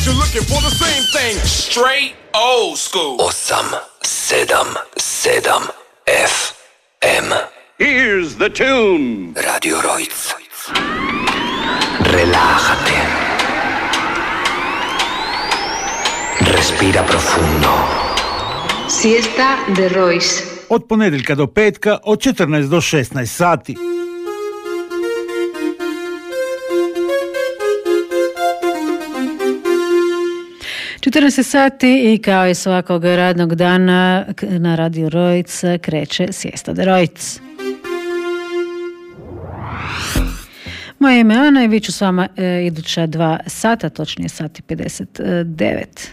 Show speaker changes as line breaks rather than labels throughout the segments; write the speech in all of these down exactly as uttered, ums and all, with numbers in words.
Cause you're looking for the same thing. Straight old school.
osam sedam sedam F M.
Here's the tune.
Radio Rojc. Relájate. Respira profundo.
Siesta de Royce.
Od ponedjeljka do petka od četrnaest do šesnaest sati.
četrnaest sati i kao i svakog radnog dana na Radio Rojc kreće Siesta de Rojc. Moje ime je Ana i bit ću s vama e, iduća dva sata, točnije sati pedeset devet.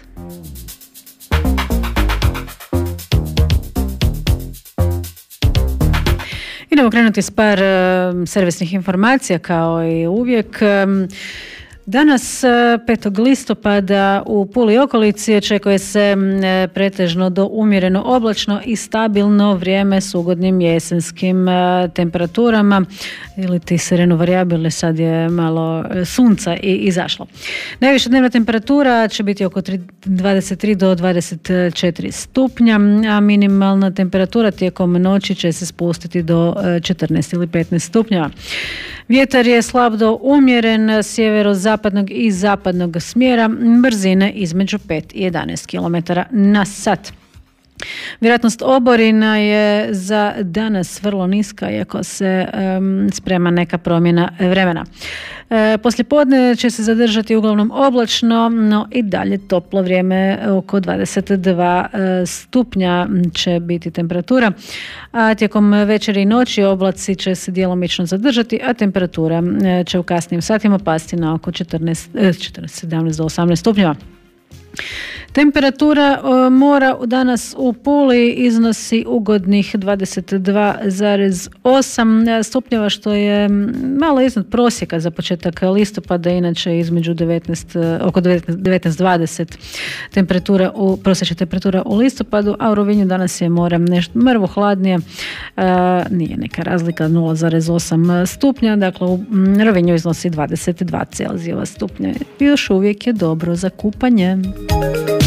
Idemo krenuti s par uh, servisnih informacija kao i uvijek. Um, Danas, petog listopada, u Puli i okolici očekuje se pretežno do umjereno oblačno i stabilno vrijeme s ugodnim jesenskim temperaturama, ili ti sereno varijabilne, sad je malo sunca i izašlo. Najviša dnevna temperatura će biti oko dvadeset tri do dvadeset četiri stupnja, a minimalna temperatura tijekom noći će se spustiti do četrnaest ili petnaest stupnjeva. Vjetar je slab do umjeren sjeverozapadnog i zapadnog smjera, brzine između pet i jedanaest kilometara na sat. Vjerojatnost oborina je za danas vrlo niska, iako se um, sprema neka promjena vremena. E, poslijepodne će se zadržati uglavnom oblačno, no i dalje toplo vrijeme, oko dvadeset dva stupnja će biti temperatura, a tijekom večeri i noći oblaci će se djelomično zadržati, a temperatura će u kasnijim satima pasti na oko četrnaest, četrnaest, sedamnaest do osamnaest stupnjeva. Temperatura mora danas u Puli iznosi ugodnih dvadeset dva zarez osam stupnjeva, što je malo iznad prosjeka za početak listopada, inače između devetnaest, oko devetnaest dvadeset temperatura u, prosječna temperatura u listopadu, a u Rovinju danas je more nešto mrvo hladnije, a, nije neka razlika, nula zarez osam stupnja, dakle u Rovinju iznosi dvadeset dva Celzijeva stupnja. Još uvijek je dobro za kupanje.